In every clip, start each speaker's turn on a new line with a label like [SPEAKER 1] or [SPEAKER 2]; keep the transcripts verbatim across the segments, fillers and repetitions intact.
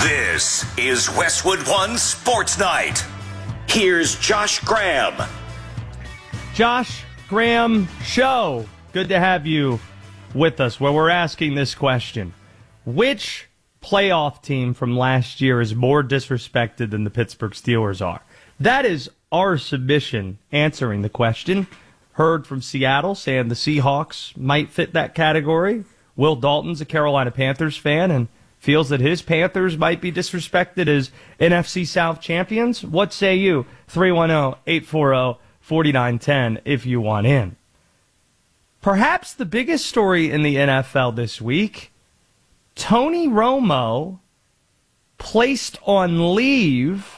[SPEAKER 1] This is Westwood One Sports Night. Here's Josh Graham.
[SPEAKER 2] Josh Graham Show. Good to have you with us, where we're asking this question. Which playoff team from last year is more disrespected than the Pittsburgh Steelers are? That is our submission answering the question. Heard from Seattle saying the Seahawks might fit that category. Will Dalton's a Carolina Panthers fan and feels that his Panthers might be disrespected as N F C South champions. What say you? three one zero, eight four zero, four nine one zero if you want in. Perhaps the biggest story in the N F L this week, Tony Romo placed on leave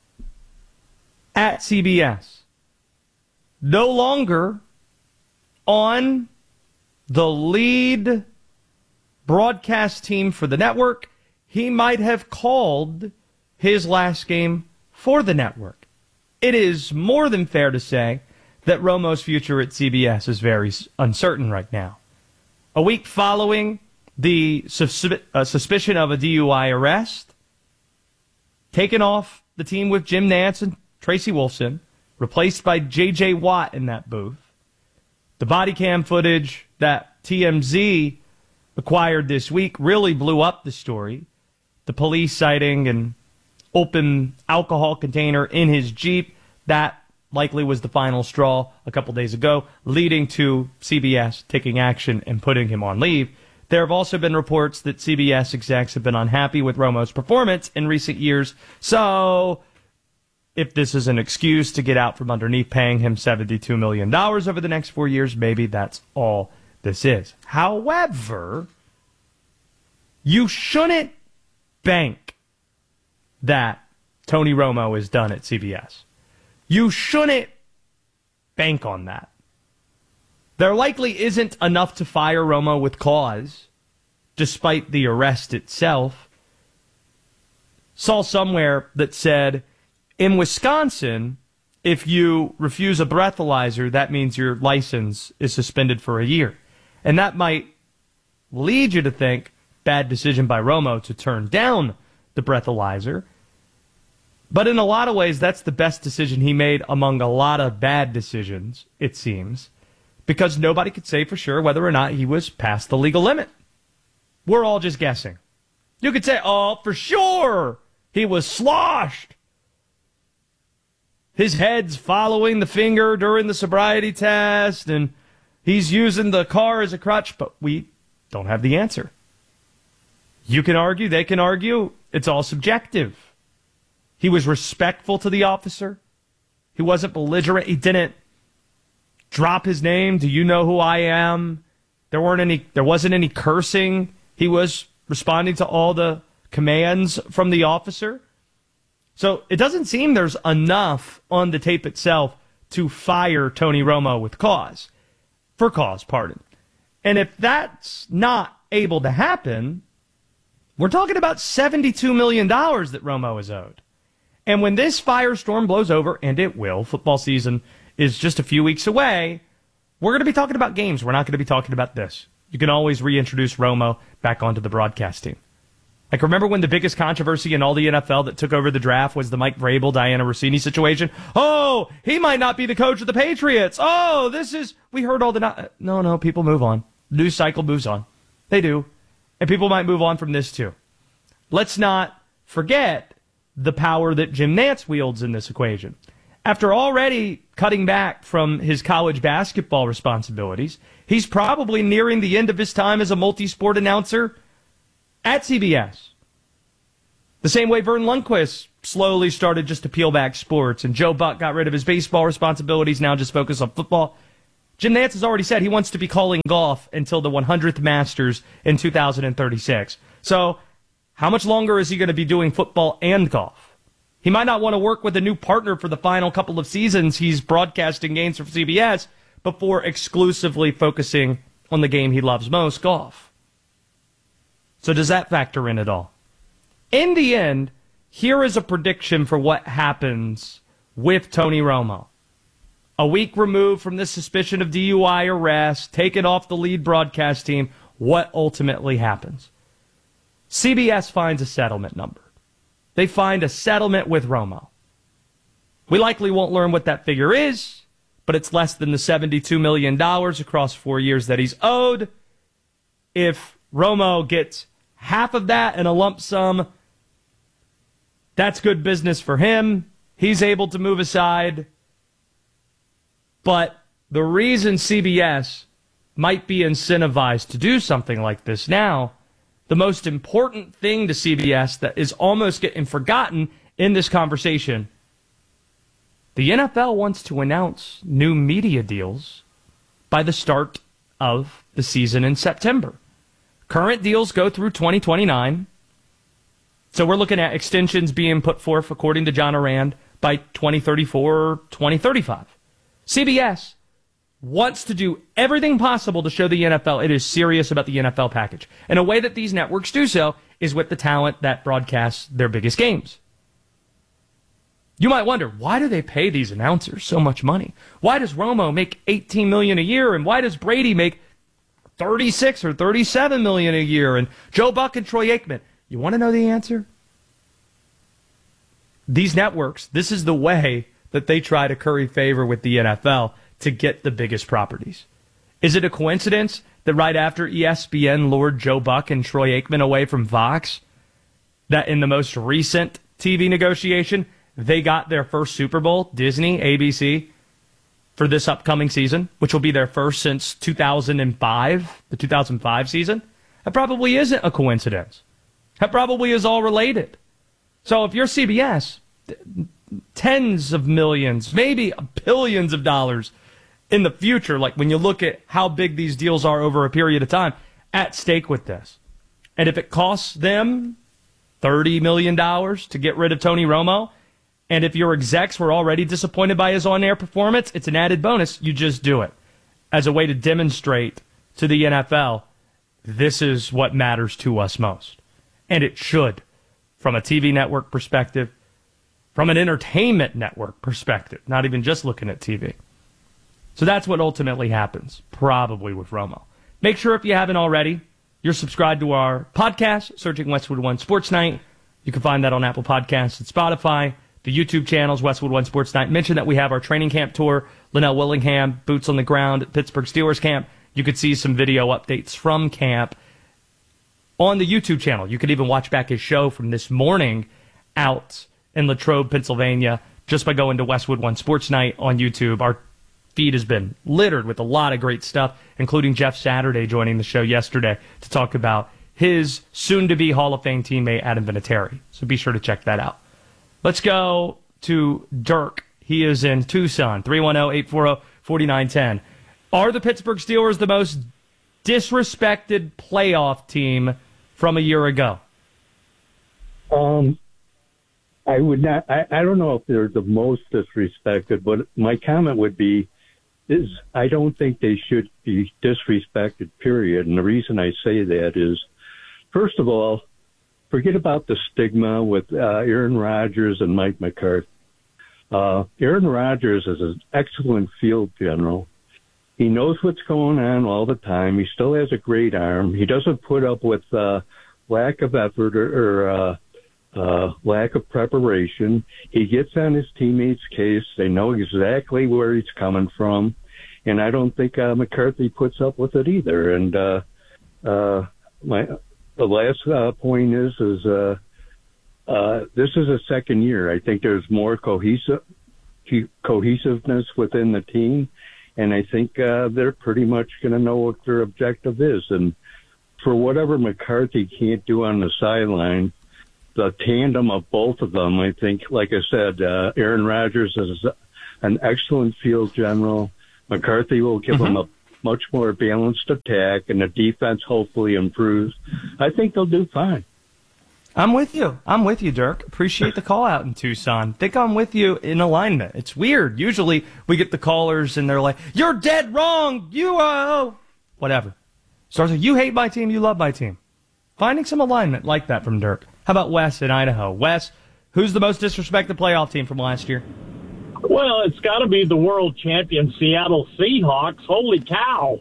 [SPEAKER 2] at C B S. No longer on the lead broadcast team for the network. He might have called his last game for the network. It is more than fair to say that Romo's future at C B S is very uncertain right now. A week following the sus- uh, suspicion of a D U I arrest, taken off the team with Jim Nantz and Tracy Wolfson, replaced by J J Watt in that booth. The body cam footage that T M Z acquired this week really blew up the story. The police citing an open alcohol container in his Jeep. That likely was the final straw a couple days ago, leading to C B S taking action and putting him on leave. There have also been reports that C B S execs have been unhappy with Romo's performance in recent years. So if this is an excuse to get out from underneath paying him seventy-two million dollars over the next four years, maybe that's all this is. However, you shouldn't bank that Tony Romo is done at C B S. You shouldn't bank on that. There likely isn't enough to fire Romo with cause, despite the arrest itself. Saw somewhere that said, in Wisconsin, if you refuse a breathalyzer, that means your license is suspended for a year. And that might lead you to think, bad decision by Romo to turn down the breathalyzer. But in a lot of ways, that's the best decision he made among a lot of bad decisions, it seems, because nobody could say for sure whether or not he was past the legal limit. We're all just guessing. You could say, oh, for sure, he was sloshed. His head's following the finger during the sobriety test, and he's using the car as a crutch, but we don't have the answer. You can argue, they can argue, it's all subjective. He was respectful to the officer. He wasn't belligerent. He didn't drop his name. Do you know who I am? There weren't any, there wasn't any cursing. He was responding to all the commands from the officer. So it doesn't seem there's enough on the tape itself to fire Tony Romo with cause. For cause, pardon. And if that's not able to happen, we're talking about seventy-two million dollars that Romo is owed. And when this firestorm blows over, and it will, football season is just a few weeks away, we're going to be talking about games. We're not going to be talking about this. You can always reintroduce Romo back onto the broadcast team. Like, remember when the biggest controversy in all the N F L that took over the draft was the Mike Vrabel, Diana Rossini situation? Oh, he might not be the coach of the Patriots. Oh, this is, we heard all the, no, no, no people move on. News cycle moves on. They do. And people might move on from this too. Let's not forget the power that Jim Nantz wields in this equation. After already cutting back from his college basketball responsibilities, he's probably nearing the end of his time as a multi-sport announcer at C B S. The same way Vern Lundquist slowly started just to peel back sports, and Joe Buck got rid of his baseball responsibilities, now just focus on football. Jim Nantz has already said he wants to be calling golf until the one hundredth Masters in two thousand thirty-six. So how much longer is he going to be doing football and golf? He might not want to work with a new partner for the final couple of seasons he's broadcasting games for C B S before exclusively focusing on the game he loves most, golf. So does that factor in at all? In the end, here is a prediction for what happens with Tony Romo. A week removed from the suspicion of D U I arrest, taken off the lead broadcast team, what ultimately happens? C B S finds a settlement number. they find a settlement with Romo. We likely won't learn what that figure is, but it's less than the seventy-two million dollars across four years that he's owed. If Romo gets half of that in a lump sum, that's good business for him. He's able to move aside. But the reason C B S might be incentivized to do something like this now, the most important thing to C B S that is almost getting forgotten in this conversation, the N F L wants to announce new media deals by the start of the season in September. Current deals go through twenty twenty-nine. So we're looking at extensions being put forth, according to John Ourand, by twenty thirty-four, twenty thirty-five. C B S wants to do everything possible to show the N F L it is serious about the N F L package. And a way that these networks do so is with the talent that broadcasts their biggest games. You might wonder, why do they pay these announcers so much money? Why does Romo make eighteen million dollars a year, and why does Brady make thirty-six or thirty-seven million dollars a year, and Joe Buck and Troy Aikman? You want to know the answer? These networks, this is the way that they try to curry favor with the N F L to get the biggest properties. Is it a coincidence that right after E S P N lured Joe Buck and Troy Aikman away from Fox, that in the most recent T V negotiation, they got their first Super Bowl, Disney, A B C, for this upcoming season, which will be their first since two thousand five, the two thousand five season? That probably isn't a coincidence. That probably is all related. So if you're C B S, tens of millions, maybe billions of dollars in the future, like when you look at how big these deals are over a period of time, at stake with this. And if it costs them thirty million dollars to get rid of Tony Romo, and if your execs were already disappointed by his on-air performance, it's an added bonus. You just do it as a way to demonstrate to the N F L, this is what matters to us most. And it should, from a T V network perspective, from an entertainment network perspective, not even just looking at T V. So that's what ultimately happens, probably with Romo. Make sure if you haven't already, you're subscribed to our podcast, searching Westwood One Sports Night. You can find that on Apple Podcasts and Spotify. The YouTube channels, Westwood One Sports Night. Mention that we have our training camp tour, Linnell Willingham, boots on the ground at Pittsburgh Steelers camp. You could see some video updates from camp on the YouTube channel. You could even watch back his show from this morning out in Latrobe, Pennsylvania, just by going to Westwood One Sports Night on YouTube. Our feed has been littered with a lot of great stuff, including Jeff Saturday joining the show yesterday to talk about his soon-to-be Hall of Fame teammate, Adam Vinatieri. So be sure to check that out. Let's go to Dirk. He is in Tucson, three one zero, eight four zero, four nine one zero. Are the Pittsburgh Steelers the most disrespected playoff team from a year ago?
[SPEAKER 3] Um, I would not. I, I don't know if they're the most disrespected, but my comment would be, is I don't think they should be disrespected, period. And the reason I say that is, first of all, forget about the stigma with uh, Aaron Rodgers and Mike McCarthy. Uh, Aaron Rodgers is an excellent field general. He knows what's going on all the time. He still has a great arm. He doesn't put up with uh, lack of effort or, or uh, uh, lack of preparation. He gets on his teammates' case. They know exactly where he's coming from. And I don't think uh, McCarthy puts up with it either. And uh, uh, my the last uh, point is, is uh, uh, this is a second year. I think there's more cohesive cohesiveness within the team. And I think uh, they're pretty much going to know what their objective is. And for whatever McCarthy can't do on the sideline, the tandem of both of them, I think, like I said, uh, Aaron Rodgers is an excellent field general. McCarthy will give mm-hmm. him a much more balanced attack, and the defense hopefully improves. I think they'll do fine.
[SPEAKER 2] I'm with you. I'm with you, Dirk. Appreciate the call out in Tucson. Think I'm with you in alignment. It's weird. Usually we get the callers and they're like, you're dead wrong. You are whatever. Starts with, you hate my team. You love my team. Finding some alignment like that from Dirk. How about Wes in Idaho? Wes, who's the most disrespected playoff team from last year?
[SPEAKER 4] Well, it's got to be the world champion Seattle Seahawks. Holy cow.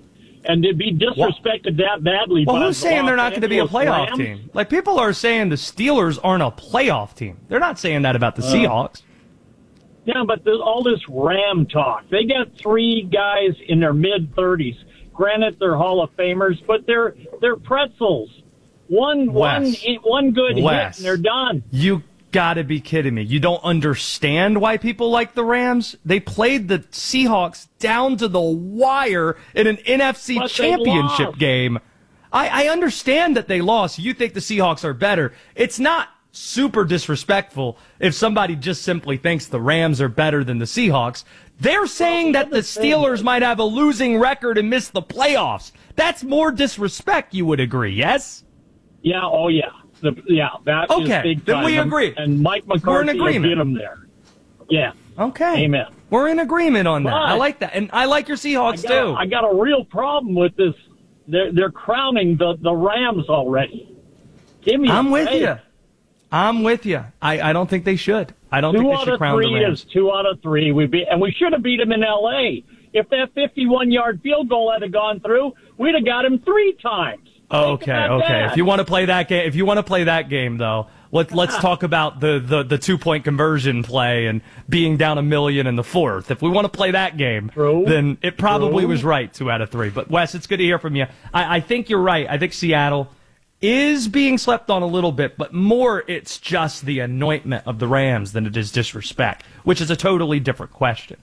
[SPEAKER 4] and to be disrespected that badly.
[SPEAKER 2] Well,
[SPEAKER 4] by
[SPEAKER 2] who's saying
[SPEAKER 4] Los
[SPEAKER 2] they're not going to be a
[SPEAKER 4] Angeles
[SPEAKER 2] playoff
[SPEAKER 4] Rams?
[SPEAKER 2] team? Like, people are saying the Steelers aren't a playoff team. They're not saying that about the
[SPEAKER 4] Uh,
[SPEAKER 2] Seahawks.
[SPEAKER 4] Yeah, but there's all this Ram talk. They got three guys in their mid-thirties. Granted, they're Hall of Famers, but they're they're pretzels. One
[SPEAKER 2] Wes.
[SPEAKER 4] one one good
[SPEAKER 2] Wes.
[SPEAKER 4] hit, and they're done.
[SPEAKER 2] You got to be kidding me. You don't understand why people like the Rams? They played the Seahawks down to the wire in an N F C
[SPEAKER 4] But they
[SPEAKER 2] championship
[SPEAKER 4] lost.
[SPEAKER 2] game. I, I understand that they lost. You think the Seahawks are better. It's not super disrespectful if somebody just simply thinks the Rams are better than the Seahawks. They're saying that the Steelers might have a losing record and miss the playoffs. That's more disrespect, you would agree, yes?
[SPEAKER 4] Yeah, oh yeah. The, yeah, that is
[SPEAKER 2] Okay,
[SPEAKER 4] big
[SPEAKER 2] then
[SPEAKER 4] time.
[SPEAKER 2] we
[SPEAKER 4] And-
[SPEAKER 2] agree.
[SPEAKER 4] And Mike
[SPEAKER 2] We're in
[SPEAKER 4] McCarthy will
[SPEAKER 2] agreement.
[SPEAKER 4] get them there. Yeah.
[SPEAKER 2] Okay.
[SPEAKER 4] Amen.
[SPEAKER 2] We're in agreement on that.
[SPEAKER 4] But-
[SPEAKER 2] I like that. And I like your
[SPEAKER 4] I
[SPEAKER 2] Seahawks,
[SPEAKER 4] got,
[SPEAKER 2] too.
[SPEAKER 4] I got a real problem with this. They're, they're crowning the, the Rams already. Give me
[SPEAKER 2] I'm
[SPEAKER 4] a
[SPEAKER 2] with
[SPEAKER 4] break.
[SPEAKER 2] you. I'm with you. I, I don't think they should. I don't
[SPEAKER 4] Two
[SPEAKER 2] think they
[SPEAKER 4] out
[SPEAKER 2] should
[SPEAKER 4] of
[SPEAKER 2] crown the
[SPEAKER 4] three
[SPEAKER 2] Rams.
[SPEAKER 4] is two out of three. We beat, and we should have beat them in L A. If that fifty-one yard field goal had gone through, we'd have got him three times.
[SPEAKER 2] Okay,
[SPEAKER 4] Think about
[SPEAKER 2] okay.
[SPEAKER 4] that.
[SPEAKER 2] If you want to play that game, if you want to play that game, though, let let's talk about the, the, the two point conversion play and being down a million in the fourth. If we want to play that game,
[SPEAKER 4] True.
[SPEAKER 2] then it probably
[SPEAKER 4] True.
[SPEAKER 2] was right, two out of three. But Wes, it's good to hear from you. I, I think you're right. I think Seattle is being slept on a little bit, but more it's just the anointment of the Rams than it is disrespect, which is a totally different question.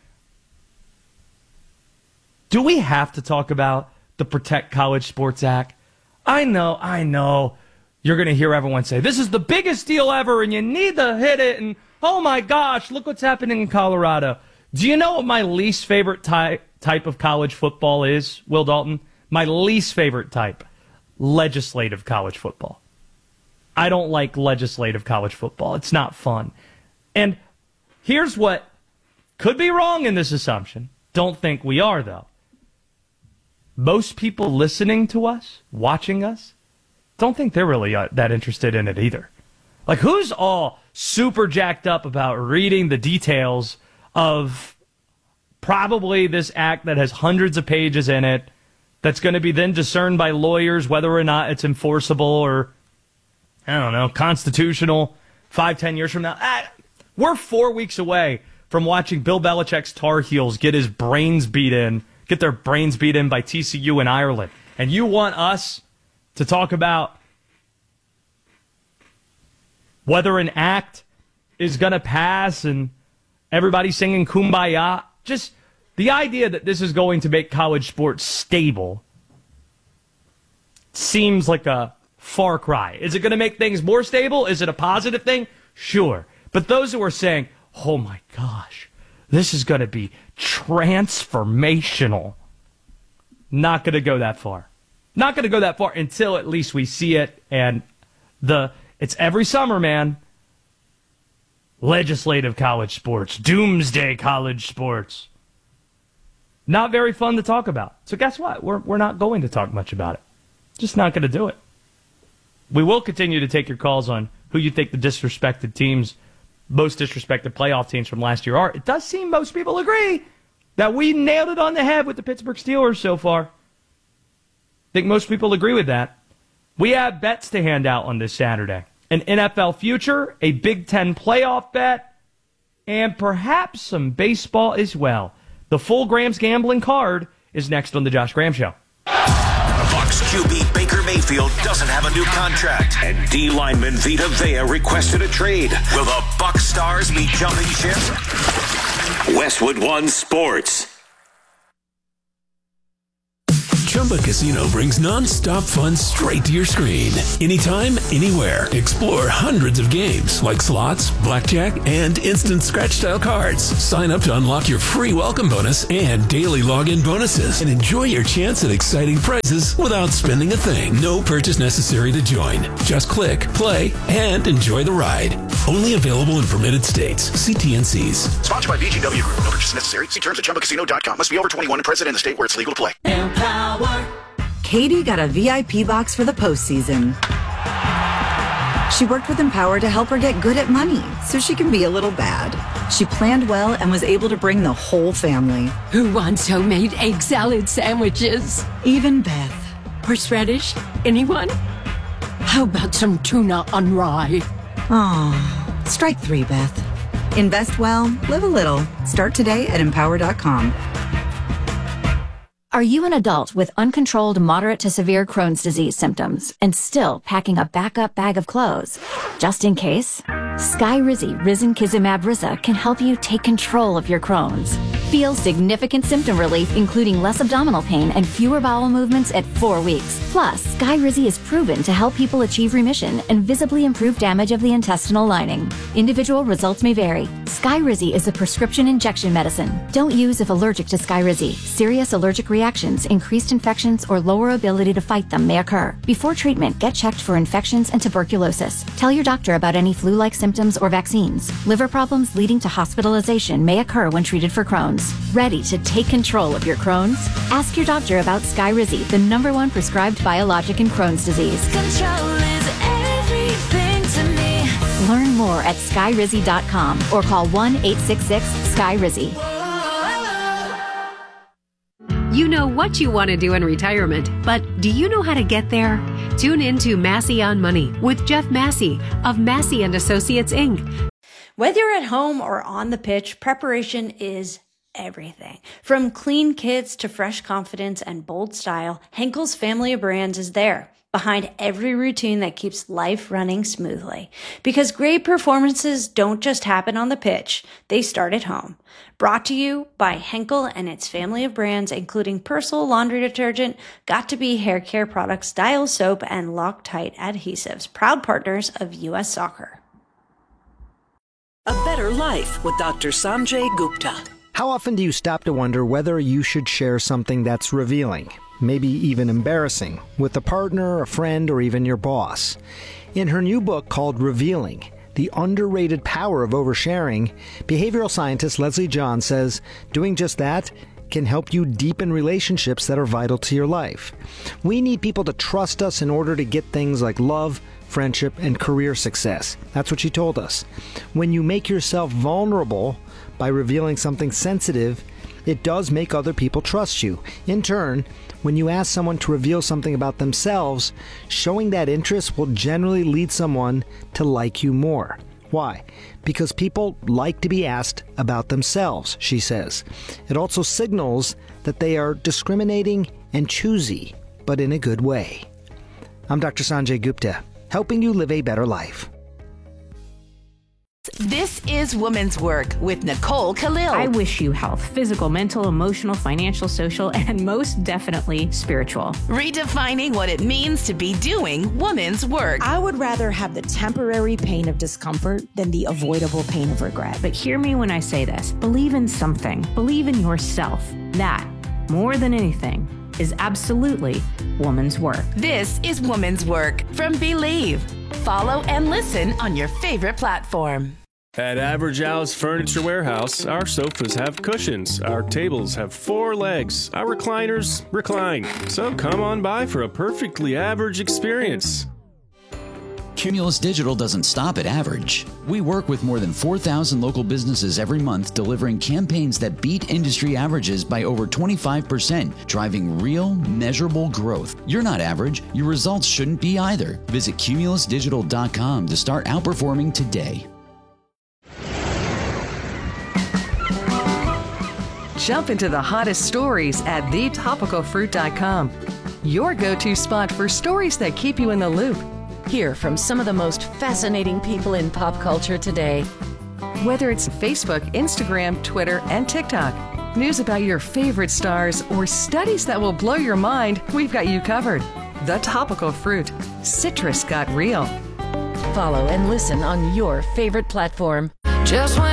[SPEAKER 2] Do we have to talk about the Protect College Sports Act? I know, I know. You're going to hear everyone say, this is the biggest deal ever, and you need to hit it, and oh my gosh, look what's happening in Colorado. Do you know what my least favorite ty- type of college football is, Will Dalton? My least favorite type. Legislative college football. I don't like legislative college football. It's not fun. And here's what could be wrong in this assumption. Don't think we are, though. Most people listening to us, watching us, don't think they're really uh, that interested in it either. Like, who's all super jacked up about reading the details of probably this act that has hundreds of pages in it, that's going to be then discerned by lawyers whether or not it's enforceable or, I don't know, constitutional five, ten years from now? Ah, we're four weeks away from watching Bill Belichick's Tar Heels get his brains beat in, get their brains beat in by T C U in Ireland. And you want us to talk about whether an act is going to pass and everybody singing Kumbaya? Just the idea that this is going to make college sports stable seems like a far cry. Is it going to make things more stable? Is it a positive thing? Sure. But those who are saying, oh my gosh, this is going to be transformational, not going to go that far. Not going to go that far until at least we see it. And the it's every summer, man. Legislative college sports, doomsday college sports. Not very fun to talk about. So guess what? We're we're not going to talk much about it. Just not going to do it. We will continue to take your calls on who you think the disrespected teams, most disrespected playoff teams from last year are. It does seem most people agree that we nailed it on the head with the Pittsburgh Steelers so far. I think most people agree with that. We have bets to hand out on this Saturday. An N F L future, a Big Ten playoff bet, and perhaps some baseball as well. The full Graham's Gambling card is next on the Josh Graham Show.
[SPEAKER 1] Bucs Q B Baker Mayfield doesn't have a new contract, and D lineman Vita Vea requested a trade. Will the Bucs stars be jumping ship? Westwood One Sports.
[SPEAKER 5] Chumba Casino brings non-stop fun straight to your screen. Anytime, anywhere. Explore hundreds of games like slots, blackjack, and instant scratch-style cards. Sign up to unlock your free welcome bonus and daily login bonuses. And enjoy your chance at exciting prizes without spending a thing. No purchase necessary to join. Just click, play, and enjoy the ride. Only available in permitted states. See T N Cs.
[SPEAKER 6] Sponsored by V G W Group. No purchase necessary. See terms at chumba casino dot com. Must be over twenty-one and present in the state where it's legal to play.
[SPEAKER 7] Katie got a V I P box for the postseason. She worked with Empower to help her get good at money so she can be a little bad. She planned well and was able to bring the whole family.
[SPEAKER 8] Who wants homemade egg salad sandwiches?
[SPEAKER 7] Even Beth.
[SPEAKER 8] Horseradish? Anyone? How about some tuna on rye?
[SPEAKER 7] Oh, strike three, Beth. Invest well, live a little. Start today at empower dot com.
[SPEAKER 9] Are you an adult with uncontrolled moderate to severe Crohn's disease symptoms and still packing a backup bag of clothes? Just in case, Skyrizi Risankizumab Riza can help you take control of your Crohn's. Feel significant symptom relief, including less abdominal pain and fewer bowel movements at four weeks. Plus, Skyrizi is proven to help people achieve remission and visibly improve damage of the intestinal lining. Individual results may vary. Skyrizi is a prescription injection medicine. Don't use if allergic to Skyrizi. Serious allergic reactions, increased infections, or lower ability to fight them may occur. Before treatment, get checked for infections and tuberculosis. Tell your doctor about any flu-like symptoms or vaccines. Liver problems leading to hospitalization may occur when treated for Crohn's. Ready to take control of your Crohn's? Ask your doctor about Skyrizi, the number one prescribed biologic in Crohn's disease.
[SPEAKER 10] Control is everything to me.
[SPEAKER 9] Learn more at skyrizi dot com or call one eight six six Skyrizi.
[SPEAKER 11] You know what you want to do in retirement, but do you know how to get there? Tune in to Massey on Money with Jeff Massey of Massey and Associates, Incorporated.
[SPEAKER 12] Whether you're at home or on the pitch, preparation is everything. From clean kits to fresh confidence and bold style, Henkel's family of brands is there, behind every routine that keeps life running smoothly. Because great performances don't just happen on the pitch, they start at home. Brought to you by Henkel and its family of brands, including Persil laundry detergent, Got2b hair care products, Dial soap, and Loctite adhesives, proud partners of U S Soccer.
[SPEAKER 13] A Better Life with Doctor Sanjay Gupta.
[SPEAKER 14] How often do you stop to wonder whether you should share something that's revealing, maybe even embarrassing, with a partner, a friend, or even your boss? In her new book called Revealing, The Underrated Power of Oversharing, behavioral scientist Leslie John says doing just that can help you deepen relationships that are vital to your life. We need people to trust us in order to get things like love, friendship, and career success. That's what she told us. When you make yourself vulnerable by revealing something sensitive, it does make other people trust you. In turn, when you ask someone to reveal something about themselves, showing that interest will generally lead someone to like you more. Why? Because people like to be asked about themselves, she says. It also signals that they are discriminating and choosy, but in a good way. I'm Doctor Sanjay Gupta, helping you live a better life.
[SPEAKER 15] This is Women's Work with Nicole Khalil.
[SPEAKER 16] I wish you health, physical, mental, emotional, financial, social, and most definitely spiritual.
[SPEAKER 15] Redefining what it means to be doing women's work.
[SPEAKER 17] I would rather have the temporary pain of discomfort than the avoidable pain of regret.
[SPEAKER 16] But hear me when I say this. Believe in something. Believe in yourself. That, more than anything, is absolutely woman's work.
[SPEAKER 15] This is Woman's Work from Believe. Follow and listen on your favorite platform.
[SPEAKER 18] At Average Al's Furniture Warehouse, our sofas have cushions, our tables have four legs, our recliners recline. So come on by for a perfectly average experience.
[SPEAKER 19] Cumulus Digital doesn't stop at average. We work with more than four thousand local businesses every month, delivering campaigns that beat industry averages by over twenty-five percent, driving real, measurable growth. You're not average. Your results shouldn't be either. Visit cumulus digital dot com to start outperforming today.
[SPEAKER 20] Jump into the hottest stories at the topical fruit dot com. Your go-to spot for stories that keep you in the loop.
[SPEAKER 21] Hear from some of the most fascinating people in pop culture today.
[SPEAKER 20] Whether it's Facebook, Instagram, Twitter, and TikTok, news about your favorite stars, or studies that will blow your mind, we've got you covered. The Topical Fruit. Citrus got real.
[SPEAKER 21] Follow and listen on your favorite platform.
[SPEAKER 10] Just when